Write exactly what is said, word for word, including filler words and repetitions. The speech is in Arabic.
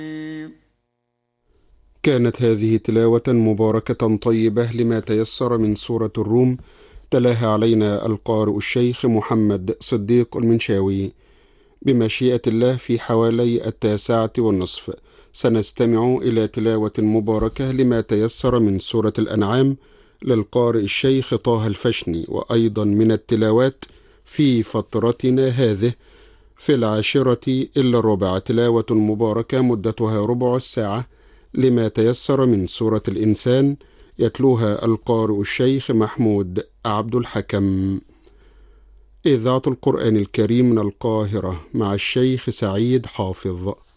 كانت هذه تلاوة مباركة طيبة لما تيسر من سورة الروم، تلاها علينا القارئ الشيخ محمد صديق المنشاوي. بمشيئة الله في حوالي التاسعة والنصف سنستمع إلى تلاوة مباركة لما تيسر من سورة الأنعام للقارئ الشيخ طه الفشني، وأيضا من التلاوات في فترتنا هذه في العاشرة إلا الربع تلاوة مباركة مدتها ربع الساعة لما تيسر من سورة الإنسان، يتلوها القارئ الشيخ محمود عبد الحكم. إذاعة القرآن الكريم من القاهرة مع الشيخ سعيد حافظ.